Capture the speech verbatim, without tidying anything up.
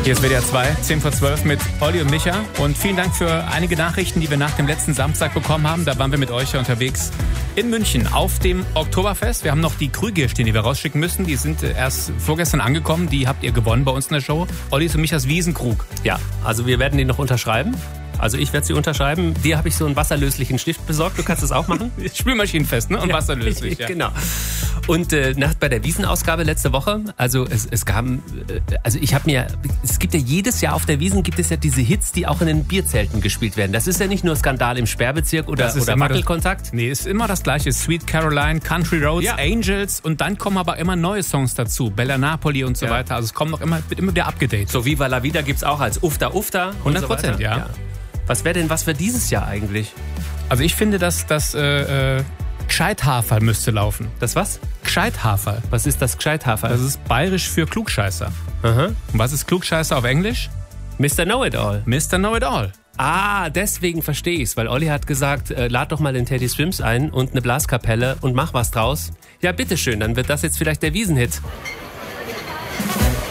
Hier ist W D R zwei, zehn vor zwölf mit Olli und Micha. Und vielen Dank für einige Nachrichten, die wir nach dem letzten Samstag bekommen haben. Da waren wir mit euch ja unterwegs in München auf dem Oktoberfest. Wir haben noch die Krüge hier stehen, die wir rausschicken müssen. Die sind erst vorgestern angekommen. Die habt ihr gewonnen bei uns in der Show. Ollis und Michas Wiesenkrug. Ja, also wir werden die noch unterschreiben. Also ich werde sie unterschreiben. Dir habe ich so einen wasserlöslichen Stift besorgt. Du kannst es auch machen. Spülmaschinenfest, ne? Und ja, wasserlöslich. Ja. Genau. Und äh, nach, bei der Wiesenausgabe letzte Woche, also es, es kam, äh, also ich habe mir, es gibt ja jedes Jahr auf der Wiesn gibt es ja diese Hits, die auch in den Bierzelten gespielt werden. Das ist ja nicht nur Skandal im Sperrbezirk oder, oder Wackelkontakt. Nee, ist immer das Gleiche. Sweet Caroline, Country Roads, ja. Angels und dann kommen aber immer neue Songs dazu. Bella Napoli und so ja. weiter. Also es kommen noch immer, wird immer wieder abgedatet. So Viva la Vida gibt's auch als Ufta Ufta. hundert Prozent, so ja. ja. Was wäre denn was für dieses Jahr eigentlich? Also ich finde, dass das äh, äh, Gscheithaferl müsste laufen. Das was? Gscheithaferl. Was ist das Gscheithaferl? Das ist bayerisch für Klugscheißer. Aha. Und was ist Klugscheißer auf Englisch? Mister Know-it-all. Mister Know-it-all. Ah, deswegen verstehe ich's, weil Olli hat gesagt, äh, lad doch mal den Teddy Swims ein und eine Blaskapelle und mach was draus. Ja, bitteschön, dann wird das jetzt vielleicht der Wiesenhit.